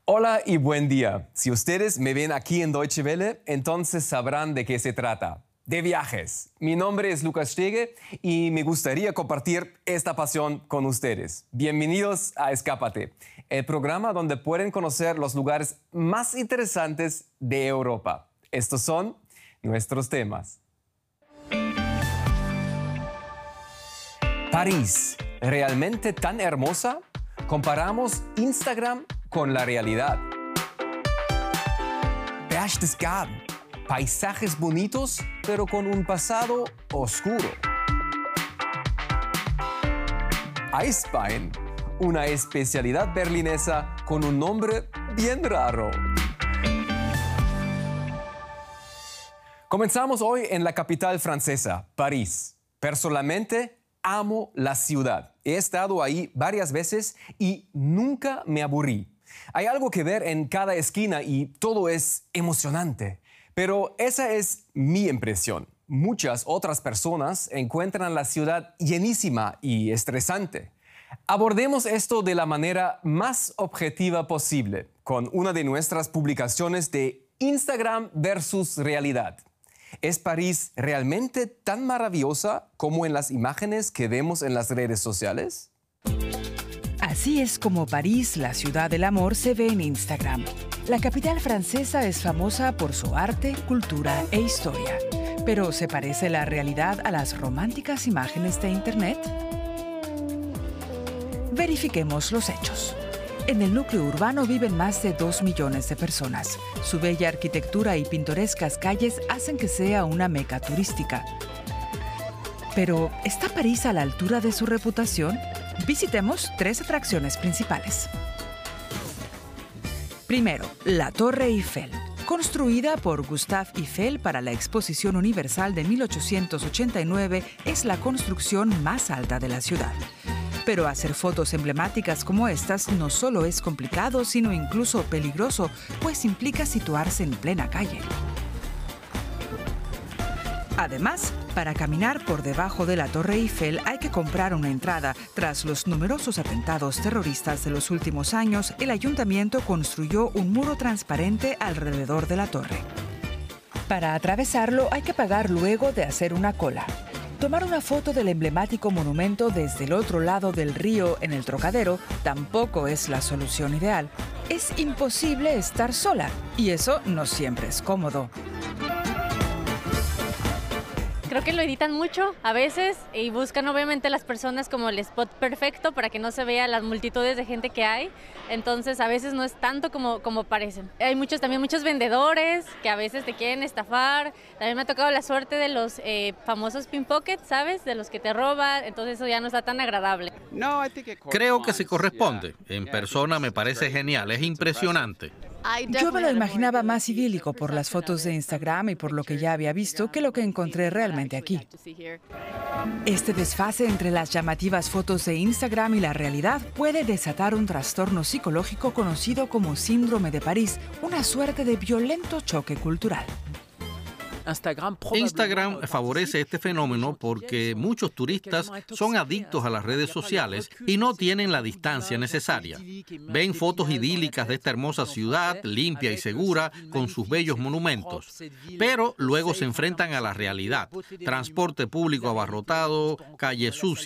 Hola y buen día. Si ustedes me ven aquí en Deutsche Welle, entonces sabrán de qué se trata. De viajes. Mi nombre es Lucas Stege y me gustaría compartir esta pasión con ustedes. Bienvenidos a Escápate, el programa donde pueden conocer los lugares más interesantes de Europa. Estos son nuestros temas. París, ¿realmente tan hermosa? Comparamos Instagram con la realidad. Berchtesgaden, paisajes bonitos, pero con un pasado oscuro. Eisbein, una especialidad berlinesa con un nombre bien raro. Comenzamos hoy en la capital francesa, París. Personalmente, amo la ciudad. He estado ahí varias veces y nunca me aburrí. Hay algo que ver en cada esquina y todo es emocionante. Pero esa es mi impresión. Muchas otras personas encuentran la ciudad llenísima y estresante. Abordemos esto de la manera más objetiva posible, con una de nuestras publicaciones de Instagram versus realidad. ¿Es París realmente tan maravillosa como en las imágenes que vemos en las redes sociales? Así es como París, la ciudad del amor, se ve en Instagram. La capital francesa es famosa por su arte, cultura e historia. ¿Pero se parece la realidad a las románticas imágenes de Internet? Verifiquemos los hechos. En el núcleo urbano viven más de 2 millones de personas. Su bella arquitectura y pintorescas calles hacen que sea una meca turística. Pero, ¿está París a la altura de su reputación? Visitemos 3 atracciones principales. Primero, la Torre Eiffel. Construida por Gustave Eiffel para la Exposición Universal de 1889, es la construcción más alta de la ciudad. Pero hacer fotos emblemáticas como estas no solo es complicado, sino incluso peligroso, pues implica situarse en plena calle. Además, para caminar por debajo de la Torre Eiffel hay que comprar una entrada. Tras los numerosos atentados terroristas de los últimos años, el ayuntamiento construyó un muro transparente alrededor de la torre. Para atravesarlo hay que pagar luego de hacer una cola. Tomar una foto del emblemático monumento desde el otro lado del río en el Trocadero tampoco es la solución ideal. Es imposible estar sola y eso no siempre es cómodo. Creo que lo editan mucho a veces y buscan obviamente las personas como el spot perfecto para que no se vea las multitudes de gente que hay. Entonces a veces no es tanto como parecen. Hay también muchos vendedores que a veces te quieren estafar. También me ha tocado la suerte de los famosos pickpockets, ¿sabes? De los que te roban. Entonces eso ya no está tan agradable. Creo que se corresponde. En persona me parece genial, es impresionante. Yo me lo imaginaba más idílico por las fotos de Instagram y por lo que ya había visto que lo que encontré realmente aquí. Este desfase entre las llamativas fotos de Instagram y la realidad puede desatar un trastorno psicológico conocido como síndrome de París, una suerte de violento choque cultural. Instagram favorece este fenómeno porque muchos turistas son adictos a las redes sociales y no tienen la distancia necesaria. Ven fotos idílicas de esta hermosa ciudad, limpia y segura, con sus bellos monumentos. Pero luego se enfrentan a la realidad. Transporte público abarrotado, calles sucias.